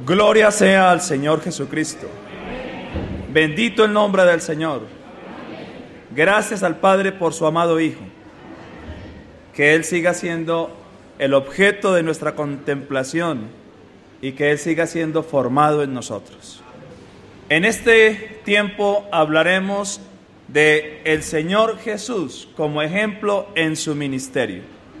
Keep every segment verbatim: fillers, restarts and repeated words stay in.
Gloria sea al Señor Jesucristo. Bendito el nombre del Señor. Gracias al Padre por su amado Hijo. Que Él siga siendo el objeto de nuestra contemplación y que Él siga siendo formado en nosotros. En este tiempo hablaremos de el Señor Jesús como ejemplo en su ministerio.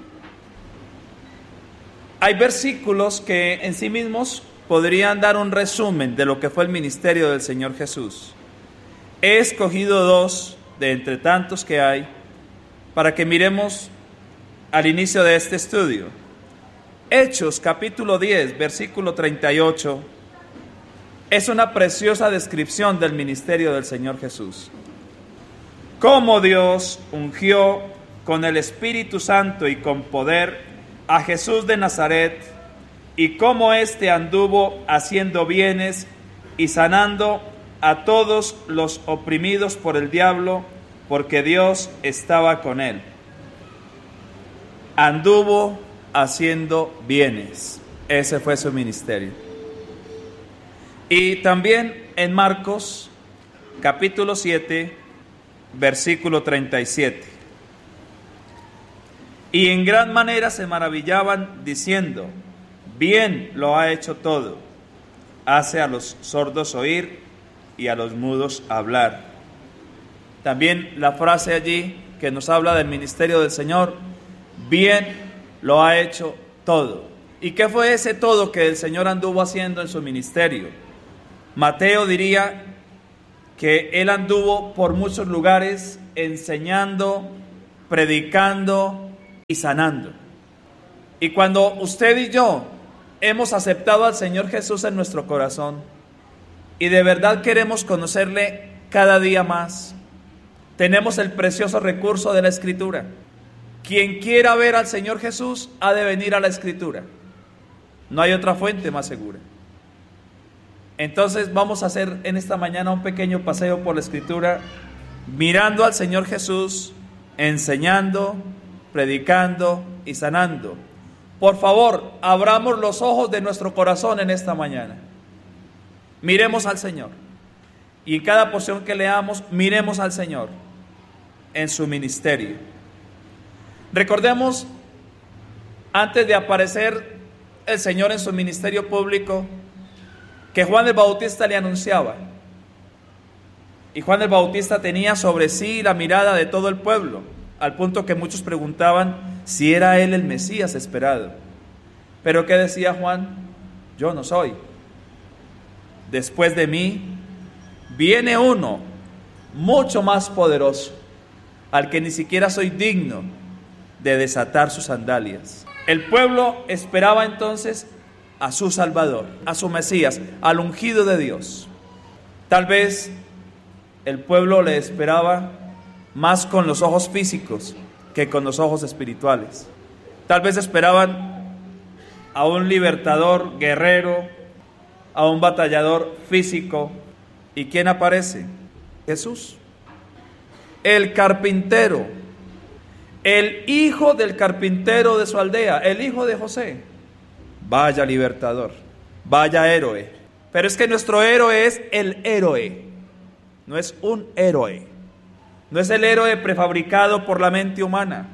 Hay versículos que en sí mismos podrían dar un resumen de lo que fue el ministerio del Señor Jesús. He escogido dos de entre tantos que hay para que miremos al inicio de este estudio. Hechos capítulo diez, versículo treinta y ocho, es una preciosa descripción del ministerio del Señor Jesús. Cómo Dios ungió con el Espíritu Santo y con poder a Jesús de Nazaret, y cómo éste anduvo haciendo bienes y sanando a todos los oprimidos por el diablo, porque Dios estaba con él. Anduvo haciendo bienes. Ese fue su ministerio. Y también en Marcos, capítulo siete, versículo treinta y siete. Y en gran manera se maravillaban, diciendo: bien lo ha hecho todo. Hace a los sordos oír y a los mudos hablar. También la frase allí que nos habla del ministerio del Señor: bien lo ha hecho todo. ¿Y qué fue ese todo que el Señor anduvo haciendo en su ministerio? Mateo diría que Él anduvo por muchos lugares enseñando, predicando y sanando. Y cuando usted y yo hemos aceptado al Señor Jesús en nuestro corazón y de verdad queremos conocerle cada día más, tenemos el precioso recurso de la Escritura. Quien quiera ver al Señor Jesús ha de venir a la Escritura. No hay otra fuente más segura. Entonces vamos a hacer en esta mañana un pequeño paseo por la Escritura, mirando al Señor Jesús, enseñando, predicando y sanando. Por favor, abramos los ojos de nuestro corazón en esta mañana. Miremos al Señor. Y en cada porción que leamos, miremos al Señor en su ministerio. Recordemos, antes de aparecer el Señor en su ministerio público, que Juan el Bautista le anunciaba. Y Juan el Bautista tenía sobre sí la mirada de todo el pueblo, al punto que muchos preguntaban si era él el Mesías esperado. Pero ¿qué decía Juan? Yo no soy. Después de mí viene uno mucho más poderoso, al que ni siquiera soy digno de desatar sus sandalias. El pueblo esperaba entonces a su Salvador, a su Mesías, al ungido de Dios. Tal vez el pueblo le esperaba más con los ojos físicos que con los ojos espirituales. Tal vez esperaban a un libertador guerrero, a un batallador físico. ¿Y quién aparece? Jesús, el carpintero, el hijo del carpintero de su aldea, el hijo de José. Vaya libertador, vaya héroe. Pero es que nuestro héroe es el héroe, no es un héroe. No es el héroe prefabricado por la mente humana.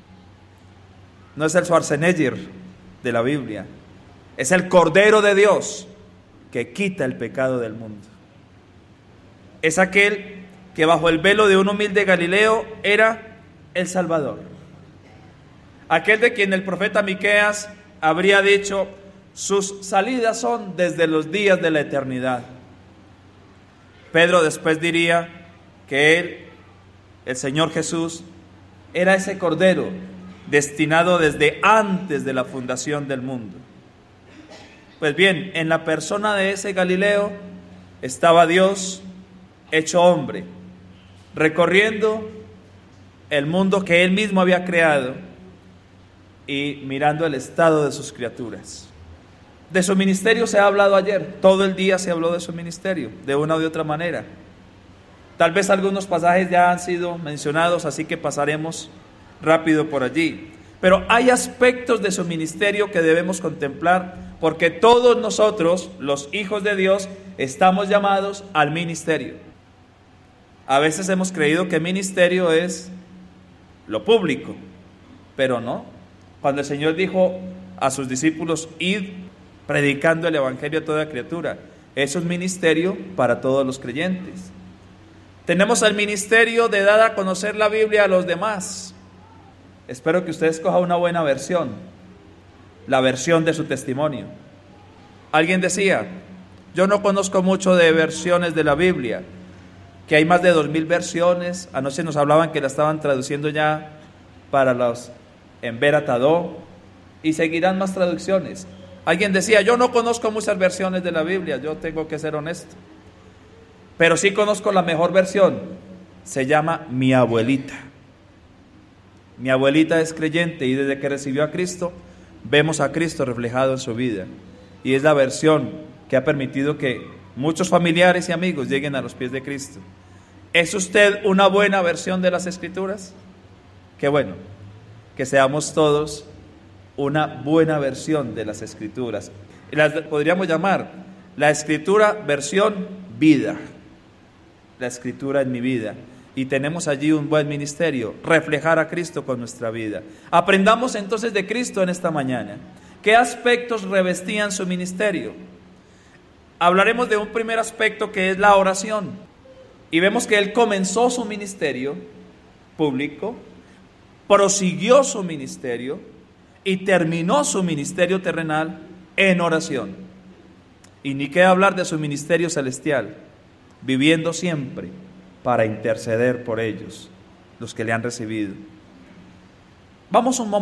No es el Schwarzenegger de la Biblia. Es el Cordero de Dios que quita el pecado del mundo. Es aquel que bajo el velo de un humilde Galileo era el Salvador. Aquel de quien el profeta Miqueas habría dicho: sus salidas son desde los días de la eternidad. Pedro después diría que él, el Señor Jesús, era ese Cordero destinado desde antes de la fundación del mundo. Pues bien, en la persona de ese Galileo estaba Dios hecho hombre, recorriendo el mundo que Él mismo había creado y mirando el estado de sus criaturas. De su ministerio se ha hablado ayer, todo el día se habló de su ministerio, de una u otra manera. Tal vez algunos pasajes ya han sido mencionados, así que pasaremos rápido por allí. Pero hay aspectos de su ministerio que debemos contemplar porque todos nosotros, los hijos de Dios, estamos llamados al ministerio. A veces hemos creído que ministerio es lo público, pero no. Cuando el Señor dijo a sus discípulos, id predicando el evangelio a toda criatura, eso es ministerio para todos los creyentes. Tenemos el ministerio de dar a conocer la Biblia a los demás. Espero que usted escoja una buena versión, la versión de su testimonio. Alguien decía, yo no conozco mucho de versiones de la Biblia, que hay más de dos mil versiones. Anoche nos hablaban que la estaban traduciendo ya para los en Veratadó, y seguirán más traducciones. Alguien decía, yo no conozco muchas versiones de la Biblia, yo tengo que ser honesto, pero sí conozco la mejor versión, se llama Mi Abuelita. Mi abuelita es creyente y desde que recibió a Cristo, vemos a Cristo reflejado en su vida, y es la versión que ha permitido que muchos familiares y amigos lleguen a los pies de Cristo. ¿Es usted una buena versión de las Escrituras? Qué bueno, que seamos todos una buena versión de las Escrituras. Las podríamos llamar la Escritura versión vida, la Escritura en mi vida. Y tenemos allí un buen ministerio, reflejar a Cristo con nuestra vida. Aprendamos entonces de Cristo en esta mañana. ¿Qué aspectos revestían su ministerio? Hablaremos de un primer aspecto, que es la oración. Y vemos que Él comenzó su ministerio público, prosiguió su ministerio y terminó su ministerio terrenal en oración. Y ni qué hablar de su ministerio celestial, viviendo siempre para interceder por ellos, los que le han recibido. Vamos un momento.